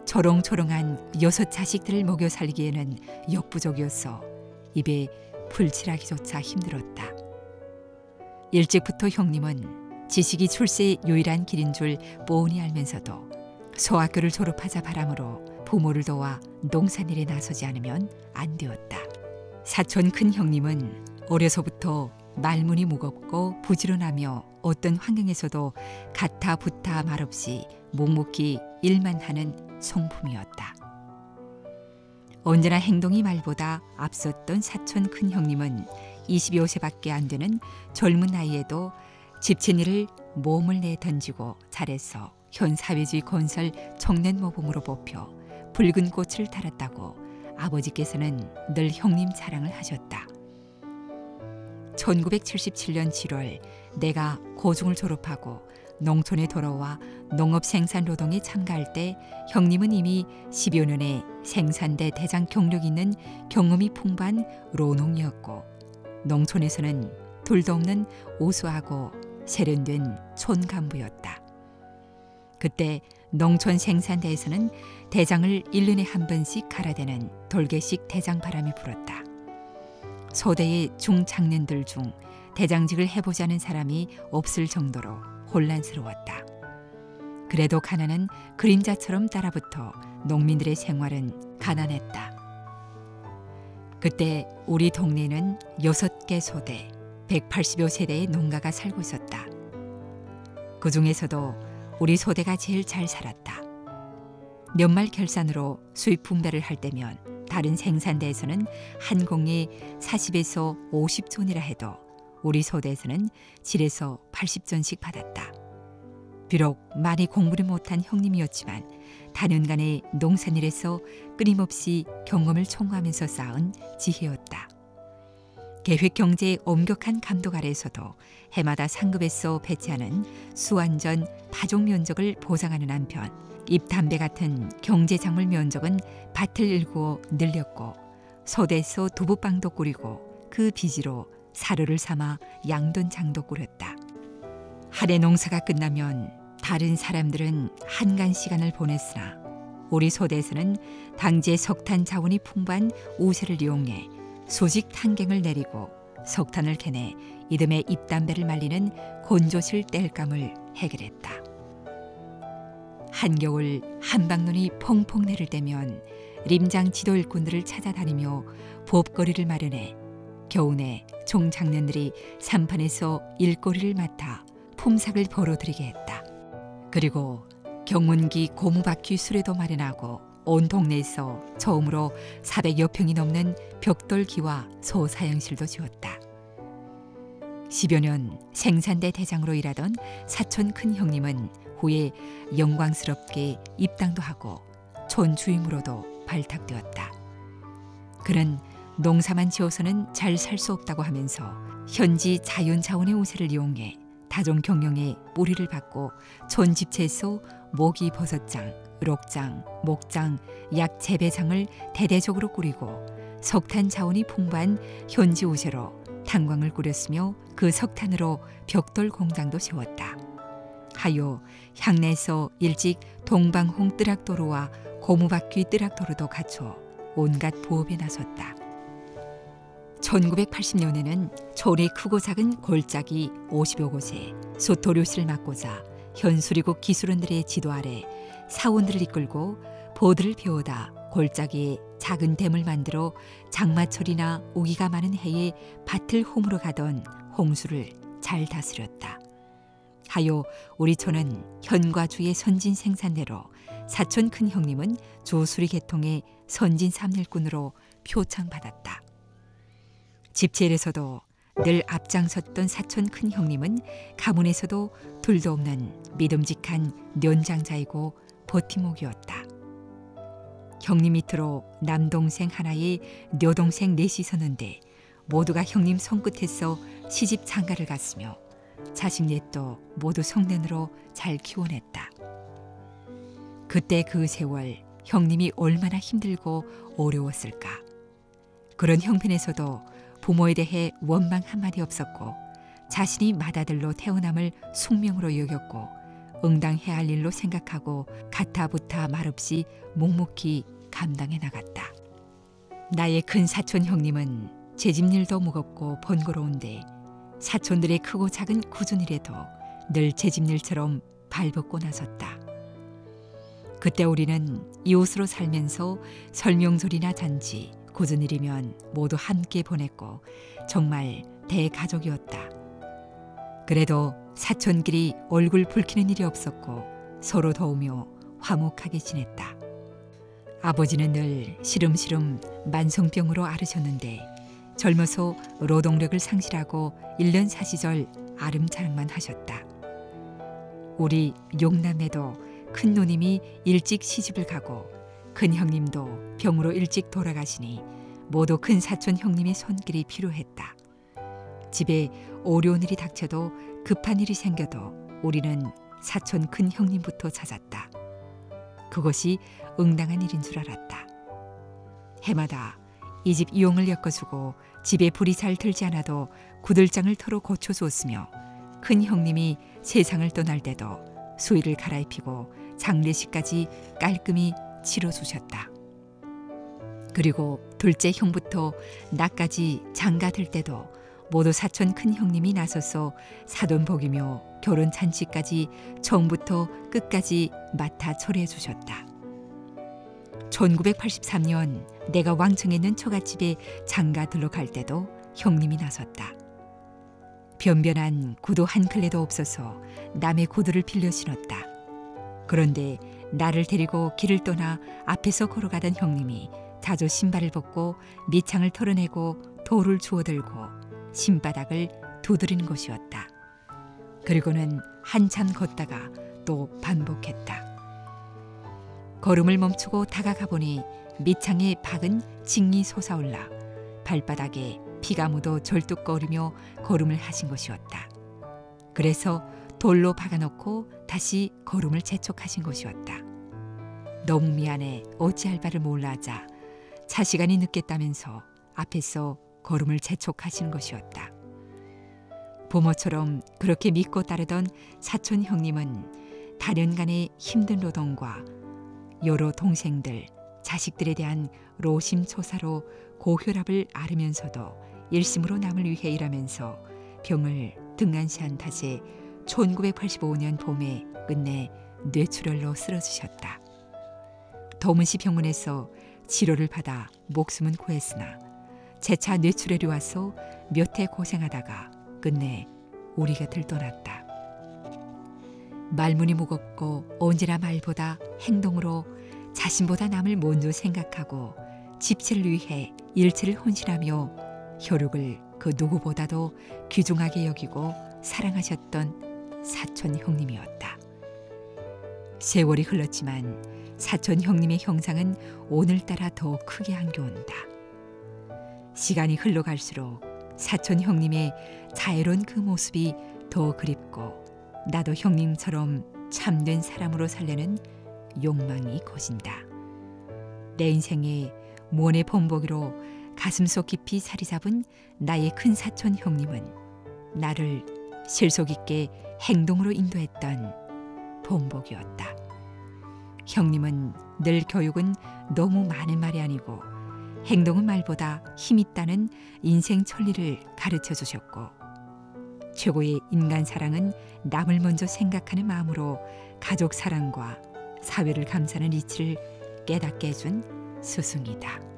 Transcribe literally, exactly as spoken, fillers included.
초롱초롱한 여섯 자식들을 먹여 살기에는 역부족이었어 입에 불칠하기조차 힘들었다. 일찍부터 형님은 지식이 출세의 유일한 길인 줄 뻔히 알면서도 소학교를 졸업하자 바람으로 부모를 도와 농산일에 나서지 않으면 안 되었다. 사촌 큰 형님은 어려서부터 말문이 무겁고 부지런하며 어떤 환경에서도 가타 부타 말없이 묵묵히 일만 하는 성품이었다. 언제나 행동이 말보다 앞섰던 사촌 큰 형님은 이십여 세밖에 안 되는 젊은 나이에도 집채일을 몸을 내 던지고 잘해서 현 사회주의 건설 청년 모범으로 뽑혀 붉은 꽃을 달았다고 아버지께서는 늘 형님 자랑을 하셨다. 천구백칠십칠 년 칠월 내가 고중을 졸업하고 농촌에 돌아와 농업 생산 노동에 참가할 때 형님은 이미 십여 년의 생산대 대장 경력이 있는 경험이 풍부한 로농이었고 농촌에서는 둘도 없는 우수하고 세련된 촌간부였다. 그때 농촌 생산대에서는 대장을 일 년에 한 번씩 갈아대는 돌개식 대장 바람이 불었다. 소대의 중장년들 중 대장직을 해보자는 사람이 없을 정도로 혼란스러웠다. 그래도 가난은 그림자처럼 따라붙어 농민들의 생활은 가난했다. 그때 우리 동네는 여섯 개 소대, 백팔십여 세대의 농가가 살고 있었다. 그 중에서도 우리 소대가 제일 잘 살았다. 연말 결산으로 수입 분배를 할 때면 다른 생산대에서는 한 공에 사십에서 오십 존이라 해도 우리 소대에서는 칠에서 팔십 존씩 받았다. 비록 많이 공부를 못한 형님이었지만 다년간의 농산일에서 끊임없이 경험을 총화하면서 쌓은 지혜였다. 계획경제의 엄격한 감독 아래에서도 해마다 상급에서 배치하는 수완전 파종 면적을 보장하는 한편 잎담배 같은 경제작물 면적은 밭을 일구어 늘렸고 소대에서 두부빵도 꾸리고 그 비지로 사료를 삼아 양돈장도 꾸렸다. 한 해 농사가 끝나면 다른 사람들은 한간 시간을 보냈으나 우리 소대에서는 당지의 석탄 자원이 풍부한 우세를 이용해 수직 탄갱을 내리고 석탄을 캐내 이듬해 잎담배를 말리는 곤조실 땔감을 해결했다. 한겨울 한방눈이 펑펑 내릴 때면 림장 지도 일꾼들을 찾아다니며 보업거리를 마련해 겨우내 종장년들이 산판에서 일거리를 맡아 품삯을 벌어들이게 했다. 그리고 경운기 고무바퀴 수레도 마련하고 온 동네에서 처음으로 사백여 평이 넘는 벽돌기와 소사형실도 지었다. 십여 년 생산대 대장으로 일하던 사촌 큰 형님은 후에 영광스럽게 입당도 하고 촌 주임으로도 발탁되었다. 그는 농사만 지어서는 잘 살 수 없다고 하면서 현지 자연자원의 우세를 이용해 다종 경영에 뿌리를 받고 촌 집채소 모기 버섯장, 록장, 목장, 약 재배장을 대대적으로 꾸리고 석탄 자원이 풍부한 현지 우세로 탄광을 꾸렸으며 그 석탄으로 벽돌 공장도 세웠다. 하여 향내에서 일찍 동방홍 뜨락도로와 고무바퀴 뜨락도로도 갖춰 온갖 부업에 나섰다. 천구백팔십 년에는 촌의 크고 작은 골짜기 오십여 곳에 소토료실을 맡고자 현수리국 기술원들의 지도 아래 사원들을 이끌고 보드를 배워다 골짜기에 작은 댐을 만들어 장마철이나 우기가 많은 해에 밭을 홈으로 가던 홍수를 잘 다스렸다. 하여 우리 촌은 현과주의 선진 생산대로 사촌 큰 형님은 조수리 계통의 선진 삼일꾼으로 표창받았다. 집채일에서도 늘 앞장섰던 사촌 큰 형님은 가문에서도 둘도 없는 믿음직한 년장자이고 버팀목이었다. 형님 밑으로 남동생 하나에 여동생 넷이 서는데 모두가 형님 손끝에서 시집 장가를 갔으며 자식 넷도 모두 성년으로 잘 키워냈다. 그때 그 세월 형님이 얼마나 힘들고 어려웠을까. 그런 형편에서도 부모에 대해 원망 한마디 없었고 자신이 맏아들로 태어남을 숙명으로 여겼고 응당해야 할 일로 생각하고 가타부타 말없이 묵묵히 감당해 나갔다. 나의 큰 사촌 형님은 제 집일도 무겁고 번거로운데 사촌들의 크고 작은 굳은 일에도 늘 제 집일처럼 발벗고 나섰다. 그때 우리는 이웃으로 살면서 설명절이나 잔치, 굳은 일이면 모두 함께 보냈고 정말 대가족이었다. 그래도 사촌끼리 얼굴 붉히는 일이 없었고 서로 도우며 화목하게 지냈다. 아버지는 늘 시름시름 만성병으로 앓으셨는데 젊어서 노동력을 상실하고 일 년 사시절 아름자랑만 하셨다. 우리 용남매도 큰 누님이 일찍 시집을 가고 큰 형님도 병으로 일찍 돌아가시니 모두 큰 사촌 형님의 손길이 필요했다. 집에 어려운 일이 닥쳐도 급한 일이 생겨도 우리는 사촌 큰 형님부터 찾았다. 그것이 응당한 일인 줄 알았다. 해마다 이 집 이용을 엮어주고 집에 불이 잘 들지 않아도 구들장을 털어 고쳐주었으며 큰 형님이 세상을 떠날 때도 수의를 갈아입히고 장례식까지 깔끔히 치러주셨다. 그리고 둘째 형부터 나까지 장가들 때도 모두 사촌 큰 형님이 나서서 사돈복이며 결혼 잔치까지 처음부터 끝까지 맡아 처리해 주셨다. 천구백팔십삼 년 내가 왕청에 있는 처갓집에 장가들러 갈 때도 형님이 나섰다. 변변한 구두 한 클레도 없어서 남의 구두를 빌려 신었다. 그런데 나를 데리고 길을 떠나 앞에서 걸어가던 형님이 자주 신발을 벗고 밑창을 털어내고 돌을 주워들고 신바닥을 두드리는 것이었다. 그리고는 한참 걷다가 또 반복했다. 걸음을 멈추고 다가가 보니 밑창에 박은 징이 솟아올라 발바닥에 피가 묻어 절뚝거리며 걸음을 하신 것이었다. 그래서 돌로 박아놓고 다시 걸음을 재촉하신 것이었다. 너무 미안해 어찌할 바를 몰라 하자 차 시간이 늦겠다면서 앞에서 걸음을 재촉하신 것이었다. 부모처럼 그렇게 믿고 따르던 사촌 형님은 다년간의 힘든 노동과 여러 동생들, 자식들에 대한 로심초사로 고혈압을 앓으면서도 일심으로 남을 위해 일하면서 병을 등한시한 탓에 천구백팔십오 년 봄에 끝내 뇌출혈로 쓰러지셨다. 더문시 병원에서 치료를 받아 목숨은 구했으나 재차 뇌출혈이 와서 몇 해 고생하다가 끝내 우리 곁을 떠났다. 말문이 무겁고 언제나 말보다 행동으로 자신보다 남을 먼저 생각하고 집체를 위해 일체를 헌신하며 혈육을 그 누구보다도 귀중하게 여기고 사랑하셨던 사촌 형님이었다. 세월이 흘렀지만 사촌 형님의 형상은 오늘따라 더 크게 안겨온다. 시간이 흘러갈수록 사촌 형님의 자애로운 그 모습이 더 그립고 나도 형님처럼 참된 사람으로 살려는 욕망이 거진다. 내 인생의 무언의 본보기로 가슴속 깊이 자리 잡은 나의 큰 사촌 형님은 나를 실속 있게 행동으로 인도했던 본보기였다. 형님은 늘 교육은 너무 많은 말이 아니고 행동은 말보다 힘있다는 인생 천리를 가르쳐 주셨고 최고의 인간 사랑은 남을 먼저 생각하는 마음으로 가족 사랑과 사회를 감사하는 이치를 깨닫게 해준 스승이다.